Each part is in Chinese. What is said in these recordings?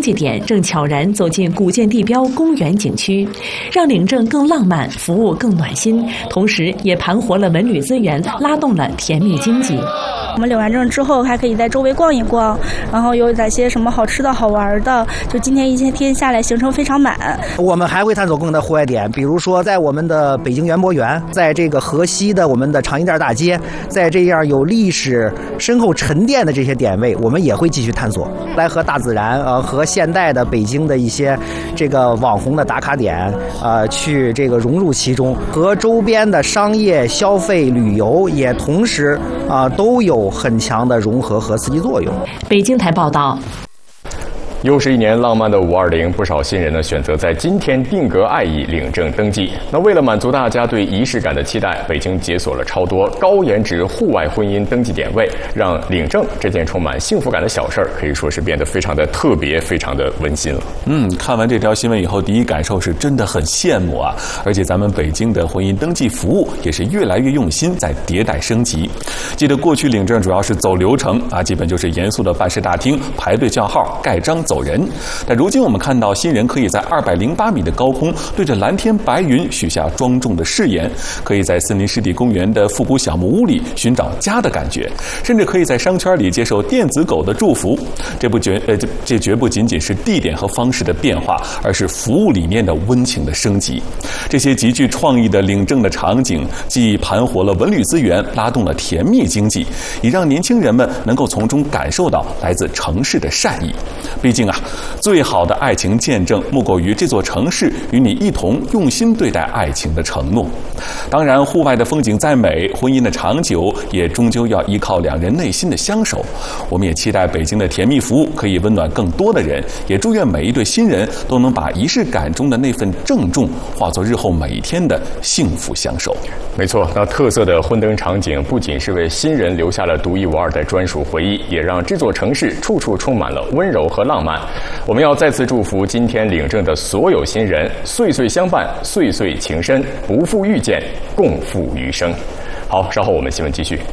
记点正悄然走进古建地标公园景区，让领证更浪漫，服务更暖心，同时也盘活了文旅资源，拉动了甜蜜经济。 我们领完证之后，还可以在周围逛一逛，然后有哪些什么好吃的好玩的，就今天一天下来行程非常满。 我们还会探索更多的户外点，比如说在我们的北京园博园，在这个河西的我们的长一店大街，在这样有历史深厚沉淀的这些点位，我们也会继续探索，来和大自然和现代的北京的一些这个网红的打卡点去这个融入其中，和周边的商业消费旅游也同时都有很强的融合和刺激作用。 北京台报道。 又是一年浪漫的520，不少新人呢选择在今天定格爱意领证登记。那为了满足大家对仪式感的期待，北京解锁了超多高颜值户外婚姻登记点位，让领证这件充满幸福感的小事儿可以说是变得非常的特别，非常的温馨了。 看完这条新闻以后，第一感受是真的很羡慕啊！而且咱们北京的婚姻登记服务也是越来越用心，在迭代升级。记得过去领证主要是走流程基本就是严肃的办事大厅排队叫号、盖章走人。但如今我们看到新人可以在208米的高空对着蓝天白云许下庄重的誓言，可以在森林湿地公园的复古小木屋里寻找家的感觉，甚至可以在商圈里接受电子狗的祝福。这绝不仅仅是地点和方式的变化，而是服务理念的温情的升级。这些极具创意的领证的场景，既盘活了文旅资源，拉动了甜蜜经济，也让年轻人们能够从中感受到来自城市的善意。毕竟最好的爱情见证莫过于这座城市与你一同用心对待爱情的承诺。当然，户外的风景再美，婚姻的长久也终究要依靠两人内心的相守。我们也期待北京的甜蜜服务可以温暖更多的人，也祝愿每一对新人都能把仪式感中的那份郑重化作日后每一天的幸福相守。 没错，那特色的婚登场景不仅是为新人留下了独一无二的专属回忆，也让这座城市处处充满了温柔和浪漫。我们要再次祝福今天领证的所有新人，岁岁相伴，岁岁情深，不负遇见，共赴余生。好，稍后我们新闻继续。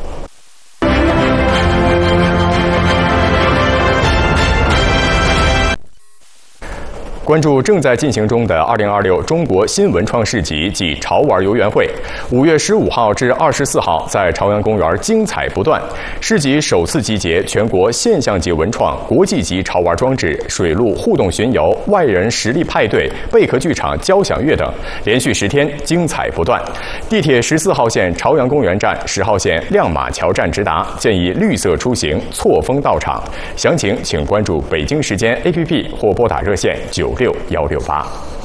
关注正在进行中的2026中国新文创市集暨潮玩游园会，5月15号至24号在朝阳公园精彩不断。市集首次集结全国现象级文创、国际级潮玩装置、水陆互动巡游、外人实力派对、贝壳剧场交响乐等，连续10天精彩不断。地铁14号线朝阳公园站、10号线亮马桥站直达，建议绿色出行，错峰到场。详情请关注北京时间 APP 或拨打热线96168。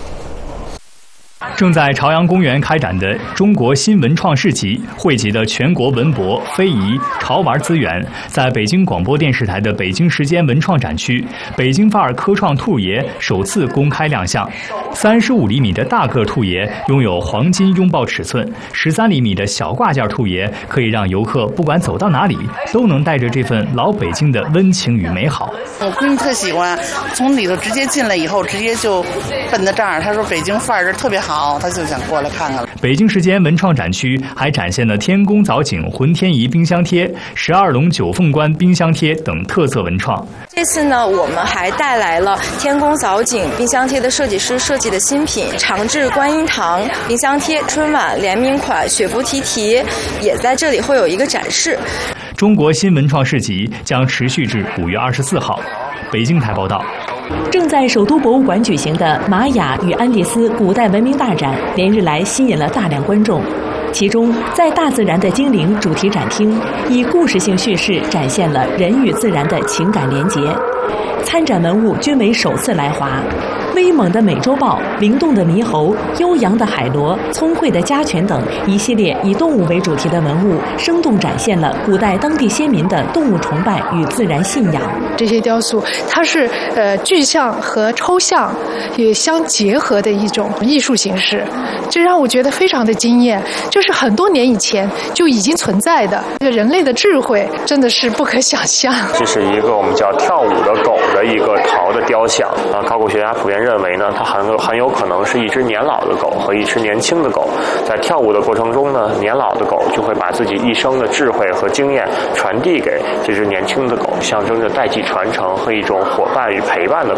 正在朝阳公园开展的中国新文创市集，汇集的全国文博、非遗、潮玩资源，在北京广播电视台的北京时间文创展区，北京范儿科创兔爷首次公开亮相。35厘米的大个兔爷拥有黄金拥抱尺寸，13厘米的小挂件兔爷可以让游客不管走到哪里，都能带着这份老北京的温情与美好。 我闺女特喜欢，从里头直接进来以后，直接就奔到这儿。她说北京范儿这特别好，她就想过来看看了。 北京时间文创展区还展现了天宫藻井浑天仪冰箱贴、12龙九凤冠冰箱贴等特色文创。 这次呢，我们还带来了天宫藻井冰箱贴的设计师设计的新品长治观音堂冰箱贴，春晚联名款雪芙提提也在这里会有一个展示。 中国新文创市集将持续至5月24号。北京台报道。 正在首都博物馆举行的玛雅与安第斯古代文明大展，连日来吸引了大量观众。其中，在大自然的精灵主题展厅，以故事性叙事展现了人与自然的情感连结。参展文物均为首次来华。威猛的美洲豹、灵动的猕猴、悠扬的海螺、聪慧的家犬等一系列以动物为主题的文物，生动展现了古代当地先民的动物崇拜与自然信仰。 这些雕塑，它是具象和抽象也相结合的一种艺术形式，这让我觉得非常的惊艳。就是很多年以前就已经存在的，这个人类的智慧真的是不可想象。 这是一个我们叫跳舞的狗的一个陶的雕像啊，考古学家普遍认为呢，它很有可能是一只年老的狗和一只年轻的狗，在跳舞的过程中呢，年老的狗就会把自己一生的智慧和经验传递给这只年轻的狗，象征着代际传承和一种伙伴与陪伴的